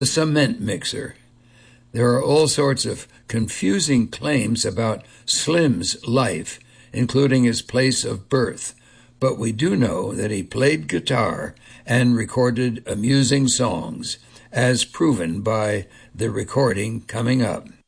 The cement mixer. There are all sorts of confusing claims about Slim's life, including his place of birth, but we do know that he played guitar and recorded amusing songs, as proven by the recording coming up.